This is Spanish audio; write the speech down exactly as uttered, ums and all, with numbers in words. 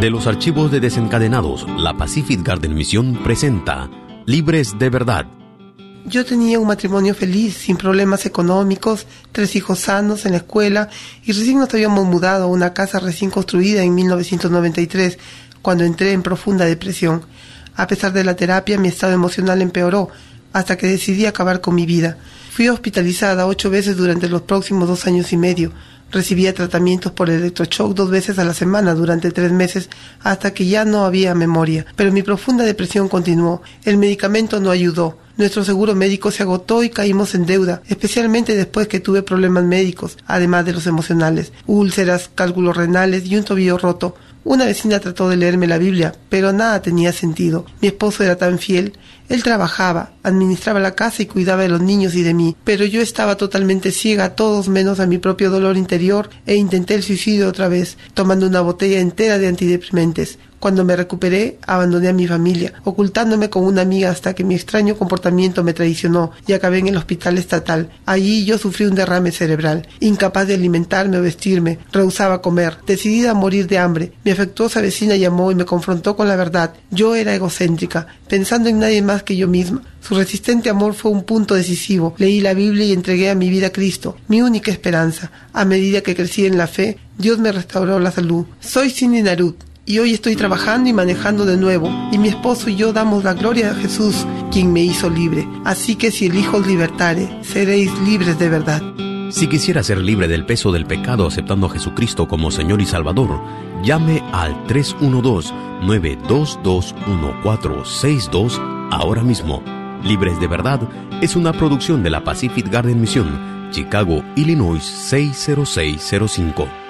De los archivos de Desencadenados, la Pacific Garden Mission presenta Libres de Verdad. Yo tenía un matrimonio feliz, sin problemas económicos, tres hijos sanos en la escuela y recién nos habíamos mudado a una casa recién construida en mil novecientos noventa y tres, cuando entré en profunda depresión. A pesar de la terapia, mi estado emocional empeoró hasta que decidí acabar con mi vida. Fui hospitalizada ocho veces durante los próximos dos años y medio. Recibía tratamientos por electroshock dos veces a la semana durante tres meses hasta que ya no había memoria. Pero mi profunda depresión continuó. El medicamento no ayudó. Nuestro seguro médico se agotó y caímos en deuda, especialmente después que tuve problemas médicos, además de los emocionales, úlceras, cálculos renales y un tobillo roto. Una vecina trató de leerme la Biblia, pero nada tenía sentido. Mi esposo era tan fiel. Él trabajaba, administraba la casa y cuidaba de los niños y de mí, pero yo estaba totalmente ciega a todos menos a mi propio dolor interior e intenté el suicidio otra vez, tomando una botella entera de antideprimentes. Cuando me recuperé, abandoné a mi familia, ocultándome con una amiga hasta que mi extraño comportamiento me traicionó y acabé en el hospital estatal. Allí yo sufrí un derrame cerebral, incapaz de alimentarme o vestirme, rehusaba comer, decidida a morir de hambre. Mi afectuosa vecina llamó y me confrontó con la verdad. Yo era egocéntrica, pensando en nadie más que yo misma. Su resistente amor fue un punto decisivo. Leí la Biblia y entregué a mi vida a Cristo, mi única esperanza. A medida que crecí en la fe, Dios me restauró la salud. Soy Cindy Narut y hoy estoy trabajando y manejando de nuevo, y mi esposo y yo damos la gloria a Jesús, quien me hizo libre. Así que si el Hijo os libertare, seréis libres de verdad. Si quisiera ser libre del peso del pecado aceptando a Jesucristo como Señor y Salvador, llame al tres uno dos, nueve dos dos, uno cuatro seis dos ahora mismo. Libres de Verdad es una producción de la Pacific Garden Mission, Chicago, Illinois seis cero seis cero cinco.